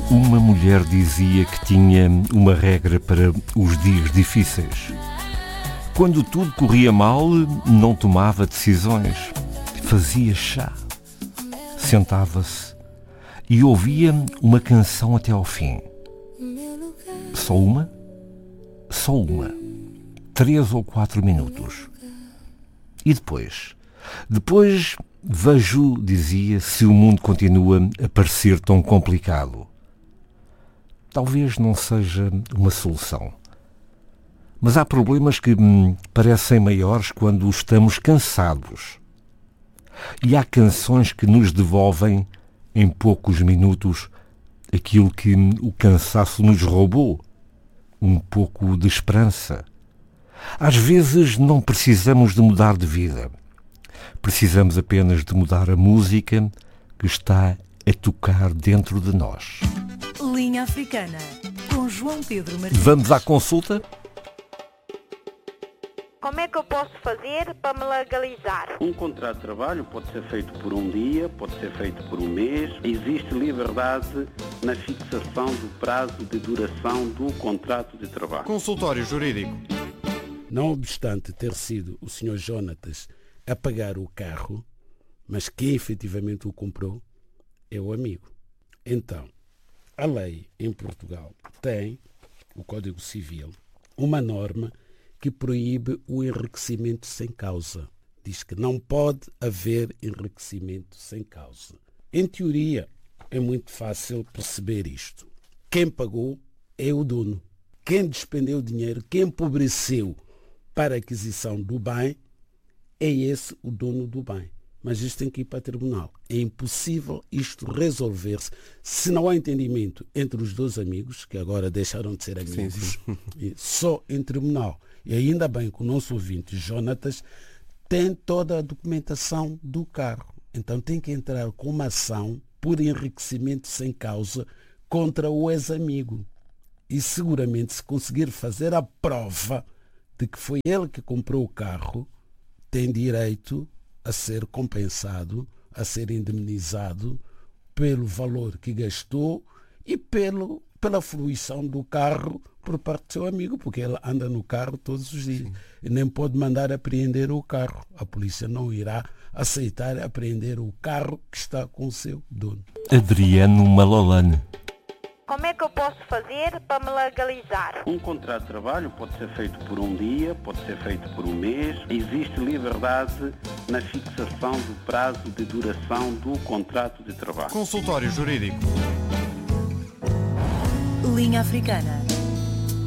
Uma mulher dizia que tinha uma regra para os dias difíceis. Quando tudo corria mal, não tomava decisões. Fazia chá. Sentava-se e ouvia uma canção até ao fim. Só uma? Só uma. 3 ou 4 minutos. E depois? Depois vejo, dizia, se o mundo continua a parecer tão complicado. Talvez não seja uma solução. Mas há problemas que parecem maiores quando estamos cansados. E há canções que nos devolvem, em poucos minutos, aquilo que o cansaço nos roubou. Um pouco de esperança. Às vezes não precisamos de mudar de vida. Precisamos apenas de mudar a música que está a tocar dentro de nós. Linha Africana, com João Pedro Martins. Vamos à consulta? Como é que eu posso fazer para me legalizar? Um contrato de trabalho pode ser feito por um dia, pode ser feito por um mês. Existe liberdade na fixação do prazo de duração do contrato de trabalho. Consultório Jurídico. Não obstante ter sido o Sr. Jonatas a pagar o carro, mas quem efetivamente o comprou é o amigo. Então, a lei em Portugal tem, o Código Civil, uma norma que proíbe o enriquecimento sem causa. Diz que não pode haver enriquecimento sem causa. Em teoria, é muito fácil perceber isto. Quem pagou é o dono. Quem despendeu dinheiro, quem empobreceu para a aquisição do bem, é esse o dono do bem. Mas isto tem que ir para tribunal. É impossível isto resolver-se se não há entendimento entre os dois amigos, que agora deixaram de ser amigos, sim. Só em tribunal. E ainda bem que o nosso ouvinte, Jonatas, tem toda a documentação do carro. Então tem que entrar com uma ação por enriquecimento sem causa contra o ex-amigo. E seguramente, se conseguir fazer a prova de que foi ele que comprou o carro, tem direito a ser compensado, a ser indemnizado pelo valor que gastou e pela fruição do carro por parte do seu amigo, porque ele anda no carro todos os dias. Sim. E nem pode mandar apreender o carro. A polícia não irá aceitar apreender o carro que está com o seu dono. Adriano Malolane. Como é que eu posso fazer para me legalizar? Um contrato de trabalho pode ser feito por um dia, pode ser feito por um mês. Existe liberdade na fixação do prazo de duração do contrato de trabalho. Consultório Jurídico. Linha Africana.